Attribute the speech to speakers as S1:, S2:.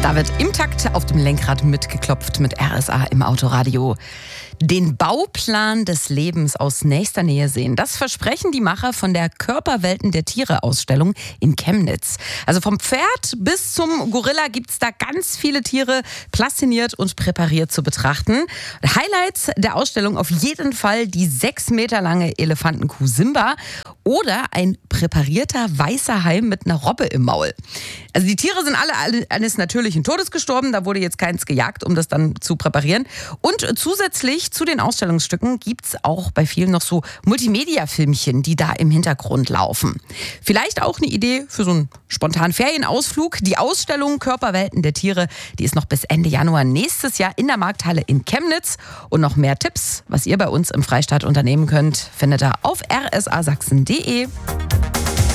S1: Da wird im Takt auf dem Lenkrad mitgeklopft mit RSA im Autoradio. Den Bauplan des Lebens aus nächster Nähe sehen. Das versprechen die Macher von der Körperwelten der Tiere-Ausstellung in Chemnitz. Also vom Pferd bis zum Gorilla gibt's da ganz viele Tiere plastiniert und präpariert zu betrachten. Highlights der Ausstellung auf jeden Fall die 6 Meter lange Elefantenkuh Simba oder ein präparierter weißer Hai mit einer Robbe im Maul. Also die Tiere sind alle eines natürlichen Todes gestorben. Da wurde jetzt keins gejagt, um das dann zu präparieren. Und zusätzlich zu den Ausstellungsstücken gibt's auch bei vielen noch so Multimedia-Filmchen, die da im Hintergrund laufen. Vielleicht auch eine Idee für so einen spontanen Ferienausflug. Die Ausstellung Körperwelten der Tiere, die ist noch bis Ende Januar nächstes Jahr in der Markthalle in Chemnitz. Und noch mehr Tipps, was ihr bei uns im Freistaat unternehmen könnt, findet ihr auf rsasachsen.de.